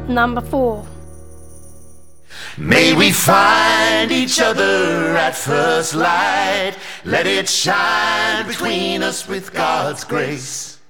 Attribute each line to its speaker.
Speaker 1: Number 4.
Speaker 2: May we find each other at first light. Let it shine between us with God's grace.